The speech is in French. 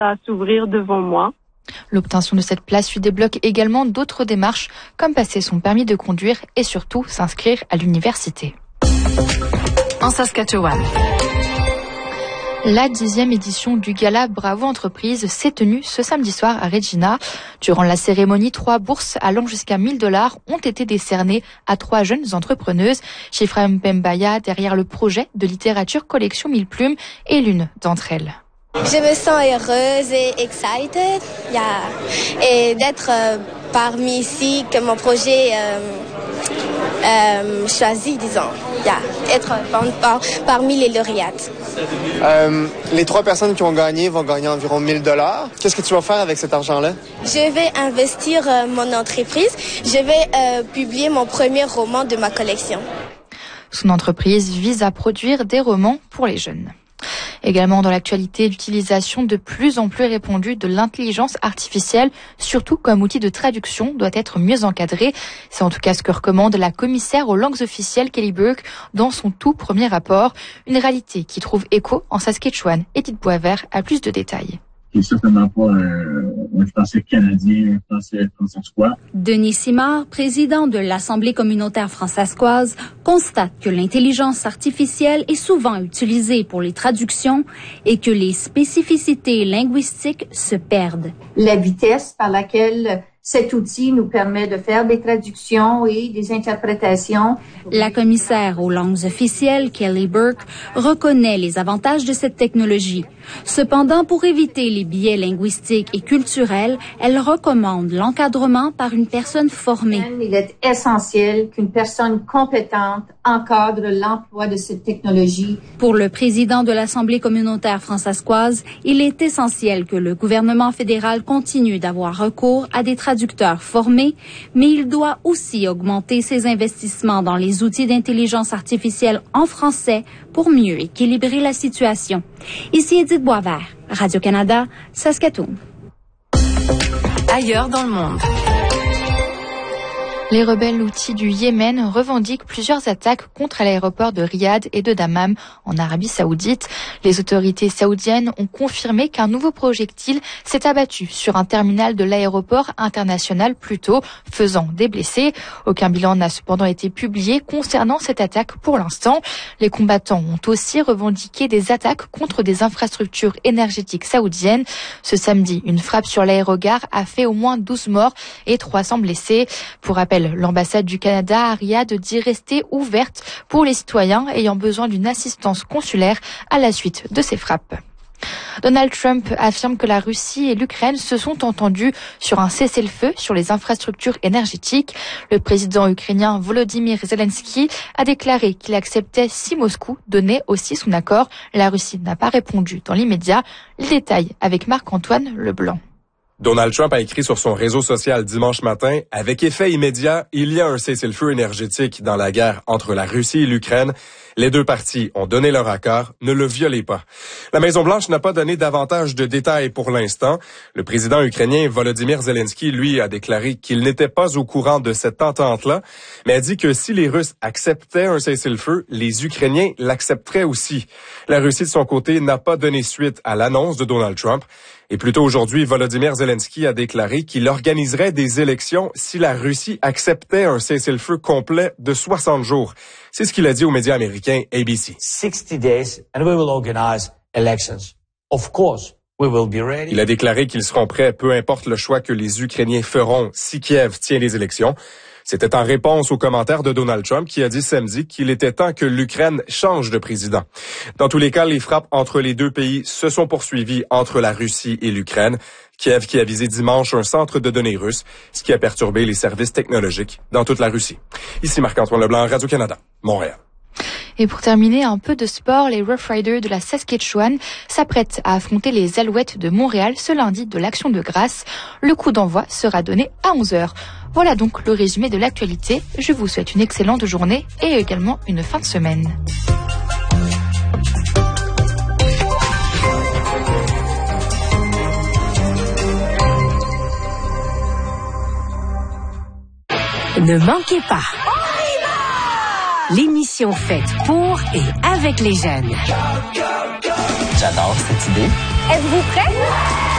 à s'ouvrir devant moi. L'obtention de cette place lui débloque également d'autres démarches, comme passer son permis de conduire et surtout s'inscrire à l'université. En Saskatchewan. La 10e édition du gala Bravo Entreprise s'est tenue ce samedi soir à Regina. Durant la cérémonie, 3 bourses allant jusqu'à $1000 ont été décernées à 3 jeunes entrepreneuses. Shifra Mpembaya derrière le projet de littérature collection 1000 plumes est l'une d'entre elles. Je me sens heureuse et excited, et d'être parmi ici, que mon projet choisi, disons, être parmi les lauréates. Les 3 personnes qui ont gagné vont gagner environ $1000. Qu'est-ce que tu vas faire avec cet argent-là? Je vais investir mon entreprise. Je vais publier mon premier roman de ma collection. Son entreprise vise à produire des romans pour les jeunes. Également dans l'actualité, l'utilisation de plus en plus répandue de l'intelligence artificielle, surtout comme outil de traduction, doit être mieux encadrée. C'est en tout cas ce que recommande la commissaire aux langues officielles Kelly Burke dans son tout premier rapport. Une réalité qui trouve écho en Saskatchewan. Edith Boisvert a plus de détails. Qui certainement pas un français canadien, un français fransaskois. Denis Simard, président de l'Assemblée communautaire fransaskoise, constate que l'intelligence artificielle est souvent utilisée pour les traductions et que les spécificités linguistiques se perdent. La vitesse par laquelle cet outil nous permet de faire des traductions et des interprétations. La commissaire aux langues officielles, Kelly Burke, reconnaît les avantages de cette technologie. Cependant, pour éviter les biais linguistiques et culturels, elle recommande l'encadrement par une personne formée. Il est essentiel qu'une personne compétente encadre l'emploi de cette technologie. Pour le président de l'Assemblée communautaire fransaskoise, il est essentiel que le gouvernement fédéral continue d'avoir recours à des traducteurs formés, mais il doit aussi augmenter ses investissements dans les outils d'intelligence artificielle en français pour mieux équilibrer la situation. Ici Edith Boisvert, Radio-Canada, Saskatoon. Ailleurs dans le monde. Les rebelles houthis du Yémen revendiquent plusieurs attaques contre l'aéroport de Riyad et de Dammam en Arabie Saoudite. Les autorités saoudiennes ont confirmé qu'un nouveau projectile s'est abattu sur un terminal de l'aéroport international plus tôt, faisant des blessés. Aucun bilan n'a cependant été publié concernant cette attaque pour l'instant. Les combattants ont aussi revendiqué des attaques contre des infrastructures énergétiques saoudiennes. Ce samedi, une frappe sur l'aérogare a fait au moins 12 morts et 300 blessés. Pour rappel, l'ambassade du Canada à Riyad dit rester ouverte pour les citoyens ayant besoin d'une assistance consulaire à la suite de ces frappes. Donald Trump affirme que la Russie et l'Ukraine se sont entendus sur un cessez-le-feu sur les infrastructures énergétiques. Le président ukrainien Volodymyr Zelensky a déclaré qu'il acceptait si Moscou donnait aussi son accord. La Russie n'a pas répondu dans l'immédiat. Les détails avec Marc-Antoine Leblanc. Donald Trump a écrit sur son réseau social dimanche matin, « Avec effet immédiat, il y a un cessez-le-feu énergétique dans la guerre entre la Russie et l'Ukraine. Les 2 parties ont donné leur accord, ne le violez pas. » La Maison-Blanche n'a pas donné davantage de détails pour l'instant. Le président ukrainien Volodymyr Zelensky, lui, a déclaré qu'il n'était pas au courant de cette entente-là, mais a dit que si les Russes acceptaient un cessez-le-feu, les Ukrainiens l'accepteraient aussi. La Russie, de son côté, n'a pas donné suite à l'annonce de Donald Trump. Et plus tôt aujourd'hui, Volodymyr Zelensky a déclaré qu'il organiserait des élections si la Russie acceptait un cessez-le-feu complet de 60 jours. C'est ce qu'il a dit aux médias américains ABC. 60 days and we will organize elections. Of course, we will be ready. Il a déclaré qu'ils seront prêts, peu importe le choix que les Ukrainiens feront si Kiev tient les élections. C'était en réponse aux commentaires de Donald Trump qui a dit samedi qu'il était temps que l'Ukraine change de président. Dans tous les cas, les frappes entre les 2 pays se sont poursuivies entre la Russie et l'Ukraine. Kiev qui a visé dimanche un centre de données russe, ce qui a perturbé les services technologiques dans toute la Russie. Ici Marc-Antoine Leblanc, Radio-Canada, Montréal. Et pour terminer, un peu de sport, les Rough Riders de la Saskatchewan s'apprêtent à affronter les Alouettes de Montréal ce lundi de l'Action de grâce. Le coup d'envoi sera donné à 11h. Voilà donc le résumé de l'actualité. Je vous souhaite une excellente journée et également une fin de semaine. Ne manquez pas l'émission faite pour et avec les jeunes. J'adore cette idée. Êtes-vous prêts?